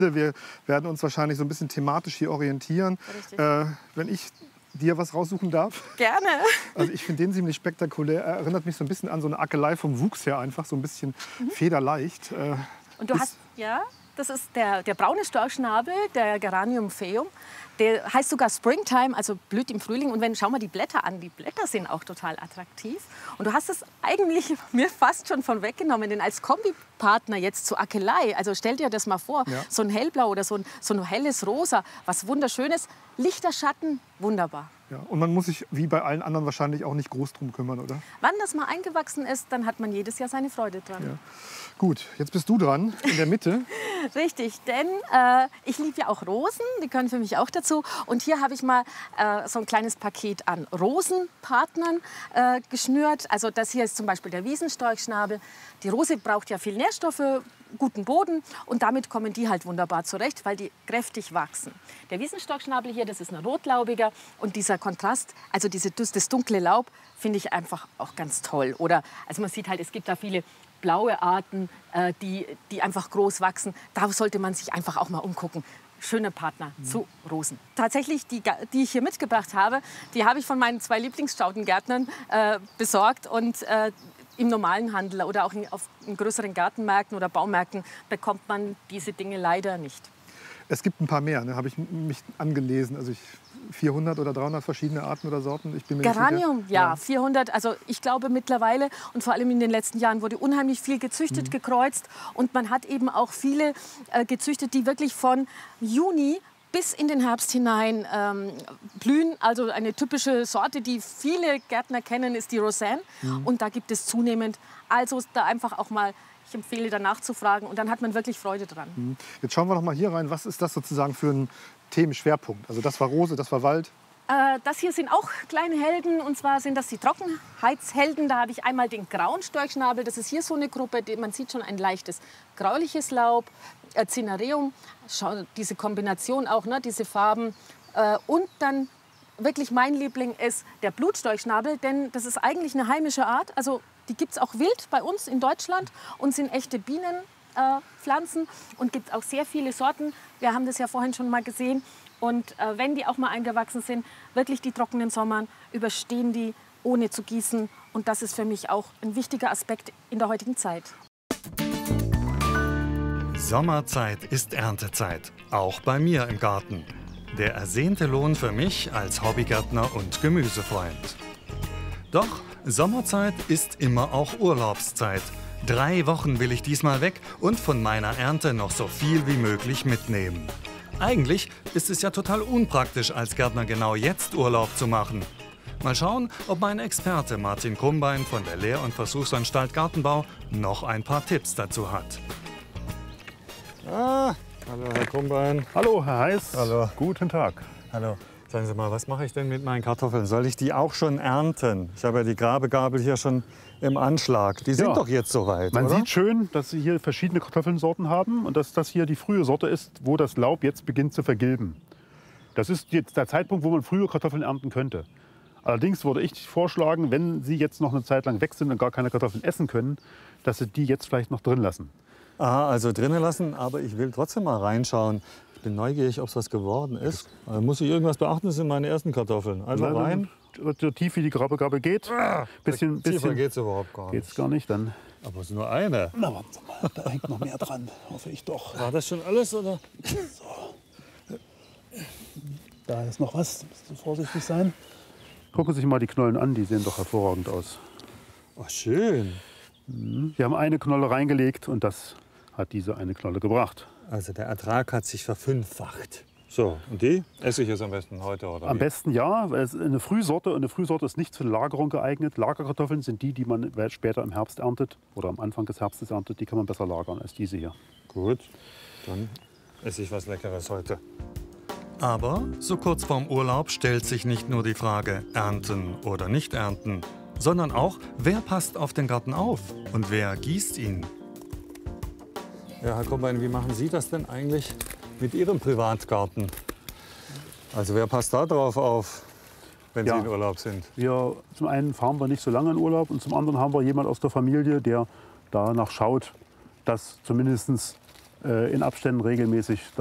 Wir werden uns wahrscheinlich so ein bisschen thematisch hier orientieren. Wenn ich dir was raussuchen darf. Gerne. Also ich finde den ziemlich spektakulär. Er erinnert mich so ein bisschen an so eine Akelei vom Wuchs her, einfach so ein bisschen federleicht. Und du hast, ja, das ist der braune Storchschnabel, der Geranium phaeum. Der heißt sogar Springtime, also blüht im Frühling. Und schau mal die Blätter an, die Blätter sind auch total attraktiv. Und du hast es eigentlich mir fast schon von weggenommen, denn als Kombipartner jetzt zu Akelei, also stell dir das mal vor, so ein hellblau oder so ein helles Rosa, was wunderschönes, Lichter, Schatten, wunderbar. Ja, und man muss sich wie bei allen anderen wahrscheinlich auch nicht groß drum kümmern, oder? Wann das mal eingewachsen ist, dann hat man jedes Jahr seine Freude dran. Ja. Gut, jetzt bist du dran, in der Mitte. Richtig, denn ich liebe ja auch Rosen, die gehören für mich auch dazu. Und hier habe ich mal so ein kleines Paket an Rosenpartnern geschnürt. Also das hier ist zum Beispiel der Wiesenstorchschnabel. Die Rose braucht ja viel Nährstoffe, guten Boden und damit kommen die halt wunderbar zurecht, weil die kräftig wachsen. Der Wiesenstorchschnabel hier, das ist ein rotlaubiger und dieser Kontrast, also das dunkle Laub, finde ich einfach auch ganz toll. Oder also man sieht halt, es gibt da viele blaue Arten, die einfach groß wachsen. Da sollte man sich einfach auch mal umgucken. Schöne Partner zu Rosen. Tatsächlich, die ich hier mitgebracht habe, die habe ich von meinen 2 Lieblingsstaudengärtnern besorgt. Und im normalen Handel oder auch auf größeren Gartenmärkten oder Baumärkten bekommt man diese Dinge leider nicht. Es gibt ein paar mehr, ne? Habe ich mich angelesen. Also 400 oder 300 verschiedene Arten oder Sorten. Ich bin mir Geranium, nicht sicher. ja, 400. Also ich glaube mittlerweile und vor allem in den letzten Jahren wurde unheimlich viel gezüchtet, gekreuzt. Und man hat eben auch viele gezüchtet, die wirklich von Juni bis in den Herbst hinein blühen. Also eine typische Sorte, die viele Gärtner kennen, ist die Roseanne. Und da gibt es zunehmend. Also da einfach auch mal, ich empfehle danach zu fragen und dann hat man wirklich Freude dran. Jetzt schauen wir noch mal hier rein. Was ist das sozusagen für ein Themenschwerpunkt? Also das war Rose, das war Wald. Das hier sind auch kleine Helden, und zwar sind das die Trockenheitshelden. Da habe ich einmal den grauen Storchschnabel, das ist hier so eine Gruppe, man sieht schon ein leichtes gräuliches Laub, Cineraeum, diese Kombination auch, ne, diese Farben. Und dann wirklich mein Liebling ist der Blutstorchschnabel, denn das ist eigentlich eine heimische Art. Also die gibt es auch wild bei uns in Deutschland und sind echte Bienenpflanzen und gibt auch sehr viele Sorten. Wir haben das ja vorhin schon mal gesehen. Und wenn die auch mal eingewachsen sind, wirklich die trockenen Sommern, überstehen die ohne zu gießen. Und das ist für mich auch ein wichtiger Aspekt in der heutigen Zeit. Sommerzeit ist Erntezeit, auch bei mir im Garten. Der ersehnte Lohn für mich als Hobbygärtner und Gemüsefreund. Doch Sommerzeit ist immer auch Urlaubszeit. 3 Wochen will ich diesmal weg und von meiner Ernte noch so viel wie möglich mitnehmen. Eigentlich ist es ja total unpraktisch, als Gärtner genau jetzt Urlaub zu machen. Mal schauen, ob mein Experte Martin Krumbein von der Lehr- und Versuchsanstalt Gartenbau noch ein paar Tipps dazu hat. Hallo Herr Krumbein. Hallo Herr Heiß. Hallo. Guten Tag. Hallo. Sagen Sie mal, was mache ich denn mit meinen Kartoffeln? Soll ich die auch schon ernten? Ich habe ja die Grabegabel hier schon im Anschlag. Die sind doch jetzt soweit, Man oder? sieht schön, dass Sie hier verschiedene Kartoffelsorten haben und dass das hier die frühe Sorte ist, wo das Laub jetzt beginnt zu vergilben. Das ist jetzt der Zeitpunkt, wo man frühe Kartoffeln ernten könnte. Allerdings würde ich vorschlagen, wenn Sie jetzt noch eine Zeit lang weg sind und gar keine Kartoffeln essen können, dass Sie die jetzt vielleicht noch drin lassen. Aha, also drinnen lassen, aber ich will trotzdem mal reinschauen. Ich bin neugierig, ob es was geworden ist. Muss ich irgendwas beachten? Das sind meine ersten Kartoffeln. Also rein. So tief wie die Grabegabel geht. Bisschen Tiefer geht es überhaupt gar nicht. Geht's gar nicht, dann. Aber es ist nur eine. Na, warten Sie mal, da hängt noch mehr dran, hoffe ich doch. War das schon alles, oder? So. Da ist noch was, müssen Sie vorsichtig sein. Gucken Sie sich mal die Knollen an, die sehen doch hervorragend aus. Oh, schön. Wir haben eine Knolle reingelegt und das hat diese eine Knolle gebracht. Also der Ertrag hat sich verfünffacht. So, und die esse ich jetzt am besten heute, oder? Am besten ja, weil es eine Frühsorte und eine Frühsorte ist nicht für Lagerung geeignet. Lagerkartoffeln sind die, die man später im Herbst erntet oder am Anfang des Herbstes erntet. Die kann man besser lagern als diese hier. Gut, dann esse ich was Leckeres heute. Aber so kurz vorm Urlaub stellt sich nicht nur die Frage, ernten oder nicht ernten, sondern auch, wer passt auf den Garten auf und wer gießt ihn. Ja, Herr Krumbein, wie machen Sie das denn eigentlich mit Ihrem Privatgarten? Also wer passt da drauf auf, wenn Sie in Urlaub sind? Zum einen fahren wir nicht so lange in Urlaub und zum anderen haben wir jemand aus der Familie, der danach schaut, dass zumindest in Abständen regelmäßig